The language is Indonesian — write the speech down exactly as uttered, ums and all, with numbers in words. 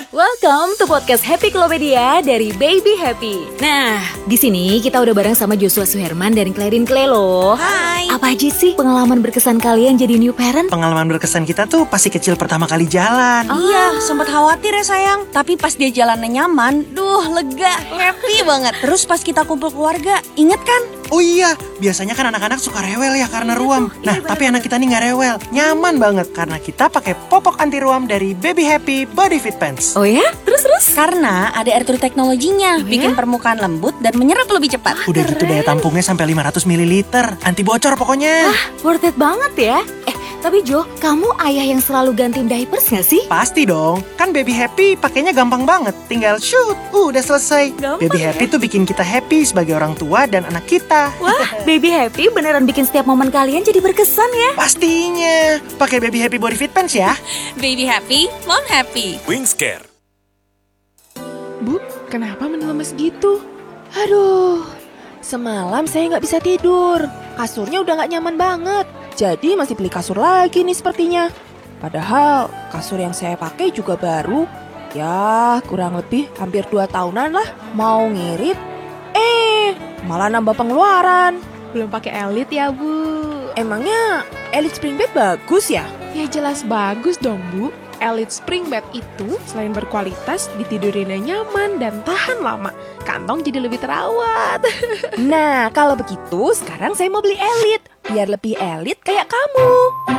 Welcome to podcast Happy Klopedia dari Baby Happy. Nah, di sini kita udah bareng sama Joshua Suherman dari Clarin Clay loh. Hai. Apa aja sih pengalaman berkesan kalian jadi new parent? Pengalaman berkesan kita tuh pasti kecil pertama kali jalan. Oh. Iya, sempat khawatir ya sayang. Tapi pas dia jalannya nyaman, duh lega, happy banget. Terus pas kita kumpul keluarga, inget kan? Oh iya, biasanya kan anak-anak suka rewel ya karena ruam. Nah, tapi anak kita nih nggak rewel, nyaman banget karena kita pakai popok anti ruam dari Baby Happy Body Fit Pants. Oh ya? Terus terus? Karena ada air teknologinya, Oh, bikin ya? permukaan lembut dan menyerap lebih cepat. Udah gitu daya tampungnya sampai lima ratus mililiter, anti bocor pokoknya. Ah, worth it banget ya. Eh, tapi Jo, kamu ayah yang selalu gantiin diapers gak sih? Pasti dong, kan Baby Happy pakainya gampang banget, tinggal shoot, uh, udah selesai. Gampang Baby Happy tuh bikin kita happy sebagai orang tua dan anak kita. Wah, Baby Happy beneran bikin setiap momen kalian jadi berkesan ya. Pastinya, pakai Baby Happy Body Fit Pants ya. Baby happy, mom happy. Wingscare. Bu, kenapa menlemes gitu? Aduh, semalam saya nggak bisa tidur. Kasurnya udah nggak nyaman banget. Jadi masih beli kasur lagi nih sepertinya. Padahal kasur yang saya pakai juga baru. Ya, kurang lebih hampir dua tahunan lah. Mau ngirit, eh malah nambah pengeluaran. Belum pakai Elite ya, Bu? Emangnya Elite Spring Bed bagus ya? Ya jelas bagus dong, Bu. Elite Spring Bed itu selain berkualitas, ditidurinnya nyaman dan tahan lama. Kantong jadi lebih terawat. Nah, kalau begitu sekarang saya mau beli Elite. Biar lebih elite kayak kamu.